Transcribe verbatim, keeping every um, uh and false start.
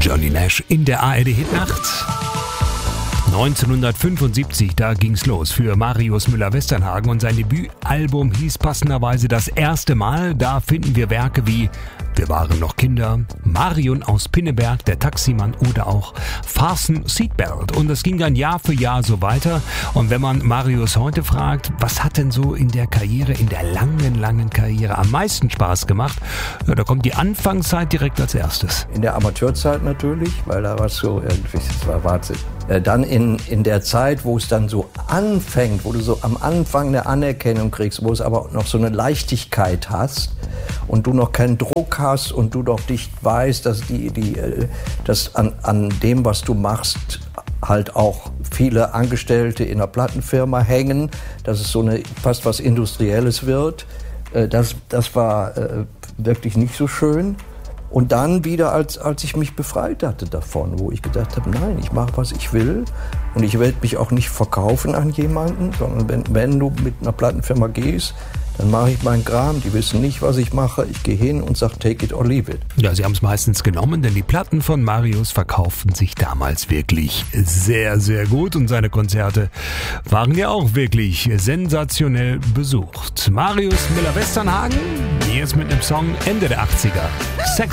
Johnny Nash in der A R D-Hitnacht. neunzehnhundertfünfundsiebzig, da ging's los für Marius Müller-Westernhagen und sein Debütalbum hieß passenderweise Das erste Mal. Da finden wir Werke wie Wir waren noch Kinder, Marion aus Pinneberg, Der Taximann oder auch Fasten Seatbelt. Und das ging dann Jahr für Jahr so weiter. Und wenn man Marius heute fragt, was hat denn so in der Karriere, in der langen, langen Karriere am meisten Spaß gemacht, ja, da kommt die Anfangszeit direkt als erstes. In der Amateurzeit natürlich, weil da war es so, das war Wahnsinn. Dann in, in der Zeit, wo es dann so anfängt, wo du so am Anfang eine Anerkennung kriegst, wo es aber noch so eine Leichtigkeit hast und du noch keinen Druck hast und du doch nicht weißt, dass, die, die, dass an, an dem, was du machst, halt auch viele Angestellte in einer Plattenfirma hängen, dass es so eine, fast was Industrielles wird. Das, das war wirklich nicht so schön. Und dann wieder, als, als ich mich befreit hatte davon, wo ich gedacht habe, nein, ich mache, was ich will und ich werde mich auch nicht verkaufen an jemanden, sondern wenn, wenn du mit einer Plattenfirma gehst, dann mache ich meinen Kram, die wissen nicht, was ich mache, ich gehe hin und sage, take it or leave it. Ja, sie haben es meistens genommen, denn die Platten von Marius verkauften sich damals wirklich sehr, sehr gut und seine Konzerte waren ja auch wirklich sensationell besucht. Marius Müller-Westernhagen, hier ist mit einem Song Ende der achtziger. Sex